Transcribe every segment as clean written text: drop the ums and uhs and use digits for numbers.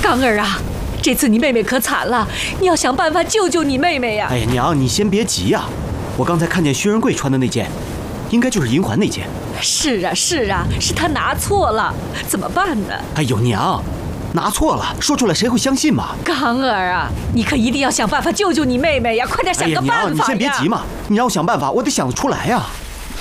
刚儿啊，这次你妹妹可惨了，你要想办法救救你妹妹呀！ 哎呀，娘，你先别急呀，我刚才看见薛仁贵穿的那件，应该就是银环那件。 是啊，是她拿错了，怎么办呢？ 哎呦，娘，拿错了，说出来谁会相信嘛？ 刚儿啊，你可一定要想办法救救你妹妹呀！快点想个办法呀！ 娘，你先别急嘛，你让我想办法，我得想得出来呀。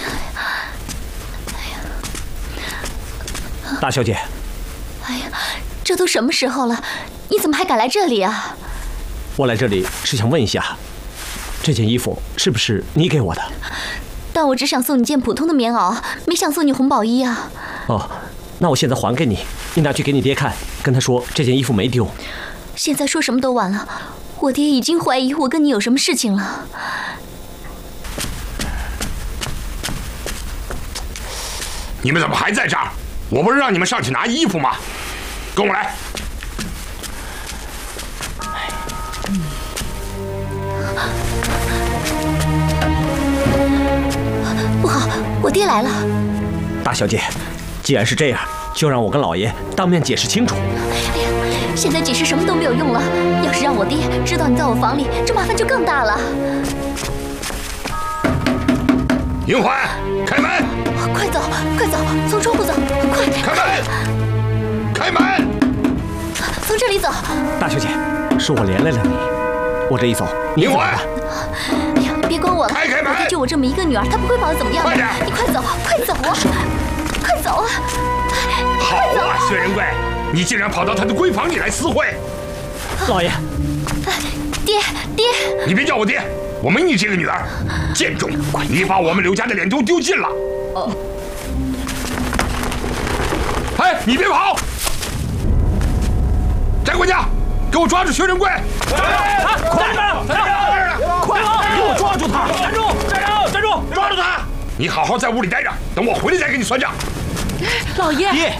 大小姐， 哎呀，这都什么时候了，你怎么还敢来这里啊？ 我来这里是想问一下，这件衣服是不是你给我的？ 但我只想送你件普通的棉袄，没想送你红宝衣啊。 哦，那我现在还给你，你拿去给你爹看，跟他说这件衣服没丢。 现在说什么都晚了，我爹已经怀疑我跟你有什么事情了。 你们怎么还在这儿？我不是让你们上去拿衣服吗？跟我来。 不好，我爹来了。 大小姐，既然是这样，就让我跟老爷当面解释清楚。 哎呀，现在解释什么都没有用了。要是让我爹知道你在我房里，这麻烦就更大了。 银环，开门！ 快走，快走，从窗户走，快！ 开门！开门！ 从这里走。 大小姐，是我连累了你，我这一走，你怎么办？ 哎呀，别管我了， 开门！ 我爹就我这么一个女儿，他不会把我怎么样的。 快点！ 你快走，快走啊！快走啊！ 好啊，薛仁贵，你竟然跑到他的闺房里来私会！ 老爷， 爹， 你别叫我爹，我没你这个女儿。贱种，你把我们刘家的脸都丢尽了。哎，你别跑！翟管家，给我抓住薛仁贵！ 快点！快给我抓住他！站住！ 抓住他！你好好在屋里待着，等我回来再跟你算账。 老爷， 爹。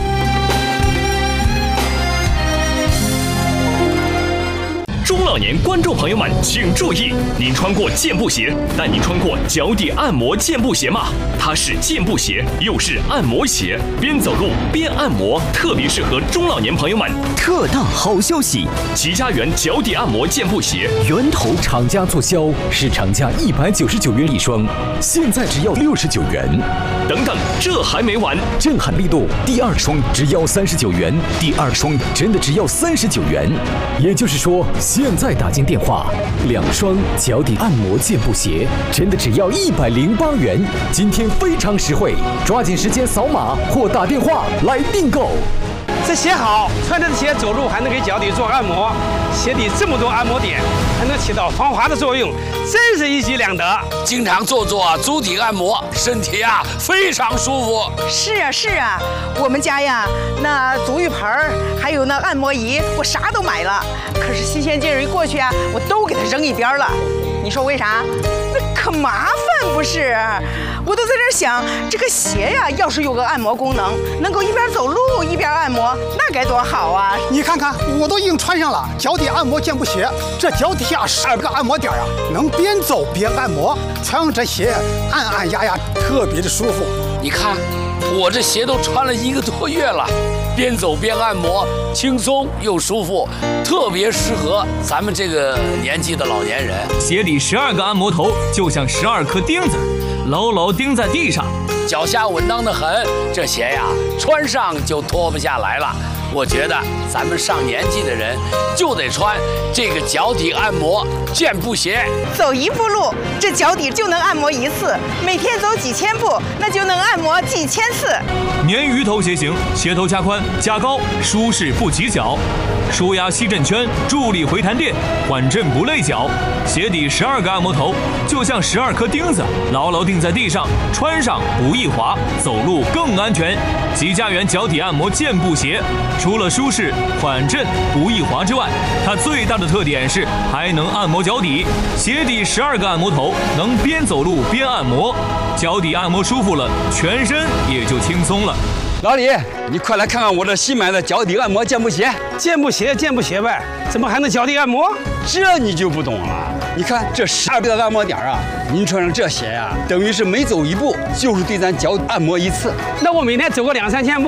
中老年观众朋友们请注意，您穿过健步鞋，但您穿过脚底按摩健步鞋吗？它是健步鞋，又是按摩鞋，边走路边按摩，特别适合中老年朋友们。 特大好消息！ 齐家园脚底按摩健步鞋源头厂家促销，市场价199元一双，现在只要69元。 等等，这还没完！ 震撼力度，第二双只要39元，第二双真的只要39元。也就是说，现在打进电话，2双脚底按摩健步鞋真的只要108元。今天非常实惠，抓紧时间扫码或打电话来订购。 这鞋好，穿着鞋走路还能给脚底做按摩，鞋底这么多按摩点，还能起到防滑的作用，真是一举两得。 经常做足底按摩，身体非常舒服。 是啊，我们家呀，那足浴盆还有那按摩仪，我啥都买了。可是新鲜劲儿一过去我都给它扔一边了。你说为啥？那可麻烦不是？我都在这想，这个鞋呀，要是有个按摩功能，能够一边走路一边按摩，那该多好啊！ 你看看，我都已经穿上了脚底按摩健步鞋，这脚底下12个按摩点能边走边按摩，穿上这鞋按压，特别的舒服。 你看，我这鞋都穿了1个多月了，边走边按摩，轻松又舒服，特别适合咱们这个年纪的老年人。 鞋底12个按摩头，就像12颗钉子，牢牢钉在地上， 脚下稳当的很。这鞋穿上就脱不下来了。我觉得咱们上年纪的人就得穿这个脚底按摩健步鞋。 走1步路，这脚底就能按摩1次；每天走几千步，那就能按摩几千次。 鲶鱼头鞋型，鞋头加宽加高，舒适不挤脚，舒压吸震圈，助力回弹垫，缓震不累脚。鞋底12个按摩头，就像12颗钉子，牢牢钉在地上，穿上不易滑，走路更安全。齐家园脚底按摩健步鞋，除了舒适、缓震、不易滑之外，它最大的特点是还能按摩脚底。鞋底12个按摩头，能边走路边按摩，脚底按摩舒服了，全身也就轻松了。 老李，你快来看看我这新买的脚底按摩健步鞋。健步鞋呗，怎么还能脚底按摩？ 这你就不懂了。你看这12个按摩点您穿上这鞋等于是每走1步就是对咱脚按摩1次。 那我每天走个2、3千步。